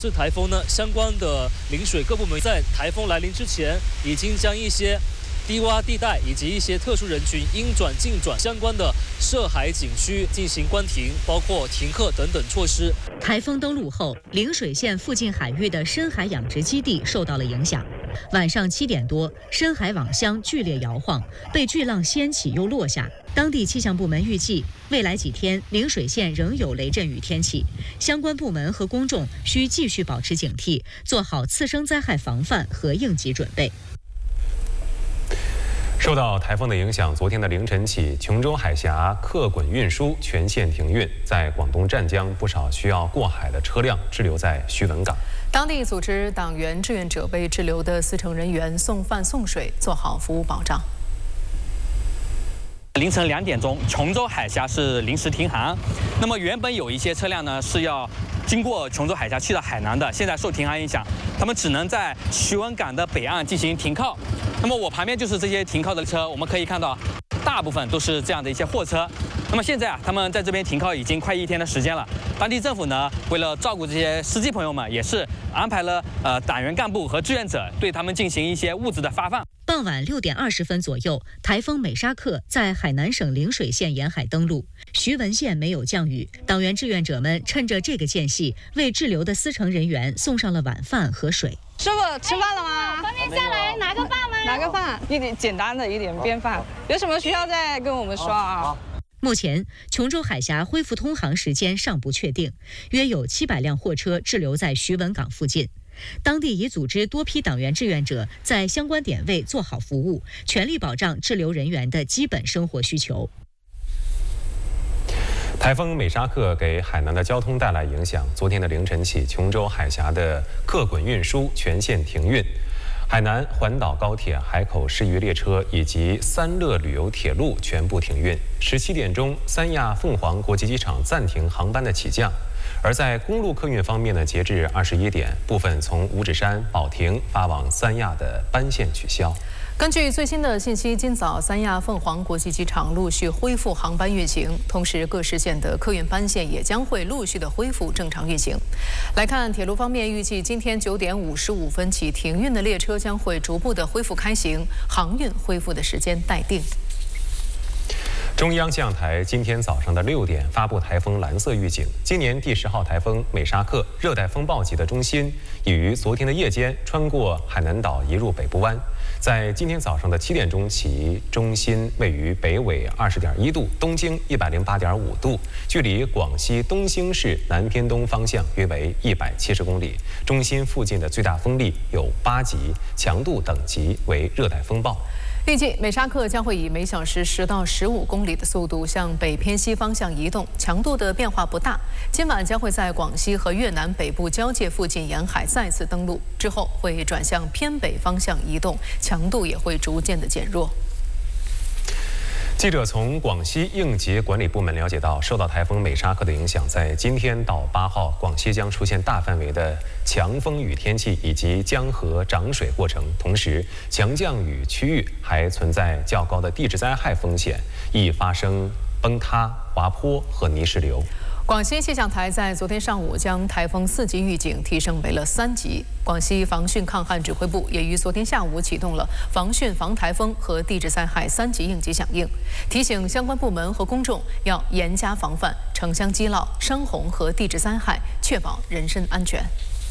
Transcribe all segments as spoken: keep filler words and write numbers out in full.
这台风呢，相关的领水各部门在台风来临之前，已经将一些低洼地带以及一些特殊人群应转尽转相关的涉海景区进行关停，包括停课等等措施。 台风登陆后，陵水县附近海域的深海养殖基地受到了影响。晚上七点多，深海网箱剧烈摇晃，被巨浪掀起又落下。当地气象部门预计，未来几天陵水县仍有雷阵雨天气，相关部门和公众需继续保持警惕，做好次生灾害防范和应急准备。 受到台风的影响，昨天的凌晨起，琼州海峡客滚运输全线停运，在广东湛江，不少需要过海的车辆滞留在徐闻港。 当地组织党员志愿者为滞留的司乘人员送饭送水，做好服务保障。 凌晨两点钟，琼州海峡是临时停航。那么原本有一些车辆呢是要经过琼州海峡去到海南的，现在受停航影响，他们只能在徐闻港的北岸进行停靠。那么我旁边就是这些停靠的车，我们可以看到，大部分都是这样的一些货车。那么现在啊，他们在这边停靠已经快一天的时间了。当地政府呢，为了照顾这些司机朋友们，也是安排了呃党员干部和志愿者对他们进行一些物资的发放。 傍晚六点二十分左右，台风美沙克在海南省陵水县沿海登陆，徐闻县没有降雨。党员志愿者们趁着这个间隙，为滞留的司乘人员送上了晚饭和水。 师傅，吃饭了吗？ 方便下来拿个饭吗？ 拿个饭，一点简单的一点便饭。有什么需要再跟我们说啊？ 目前，琼州海峡恢复通航时间尚不确定，约有七百辆货车滞留在徐闻港附近。当地已组织多批党员志愿者在相关点位做好服务，全力保障滞留人员的基本生活需求。 台风美沙克给海南的交通带来影响，昨天的凌晨起，琼州海峡的客滚运输全线停运。海南环岛高铁、海口市域列车以及三乐旅游铁路全部停运。十七点钟，三亚凤凰国际机场暂停航班的起降。而在公路客运方面呢，截至二十一点，部分从五指山、保亭发往三亚的班线取消。 根据最新的信息，今早三亚凤凰国际机场陆续恢复航班运行，同时各市县的客运班线也将会陆续的恢复正常运行。来看铁路方面，预计今天九点五十五分起停运的列车将会逐步的恢复开行，航运恢复的时间待定。 中央气象台今天早上的六点发布台风蓝色预警，今年第十号台风美沙克热带风暴级的中心已于昨天的夜间穿过海南岛移入北部湾。在今天早上的七点钟起，中心位于北纬二十点一度，东经一百零八点五度，距离广西东兴市南偏东方向约为一百七十公里。中心附近的最大风力有八级，强度等级为热带风暴。 预计美沙克将会以每小时十到十五公里的速度向北偏西方向移动，强度的变化不大。今晚将会在广西和越南北部交界附近沿海再次登陆，之后会转向偏北方向移动，强度也会逐渐的减弱。 记者从广西应急管理部门了解到，受到台风美沙克的影响，在今天到八号，广西将出现大范围的强风雨天气以及江河涨水过程，同时强降雨区域还存在较高的地质灾害风险，易发生崩塌、滑坡和泥石流。 广西气象台在昨天上午将台风四级预警提升为了三级。广西防汛抗旱指挥部也于昨天下午启动了防汛防台风和地质灾害三级应急响应，提醒相关部门和公众要严加防范城乡积涝、山洪和地质灾害，确保人身安全。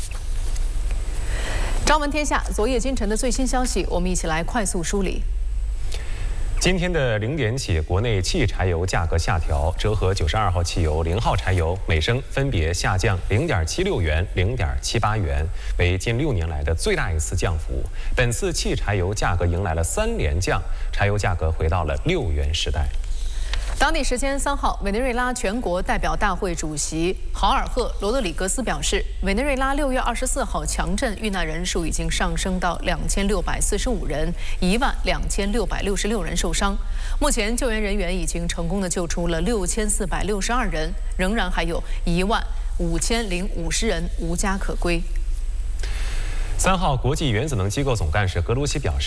朝闻天下，昨夜今晨的最新消息，我们一起来快速梳理。 今天的零点起，国内汽柴油价格下调，折合九十二号汽油、零号柴油每升分别下降零点七六元、零点七八元，为近六年来的最大一次降幅。本次汽柴油价格迎来了三连降，柴油价格回到了六元时代。 当地时间三号，委内瑞拉全国代表大会主席豪尔赫·罗德里格斯表示，委内瑞拉六月二十四号强震遇难人数已经上升到两千六百四十五人，一万两千六百六十六人受伤。目前救援人员已经成功的救出了六千四百六十二人，仍然还有一万五千零五十人无家可归。 三号，国际原子能机构总干事格鲁希表示。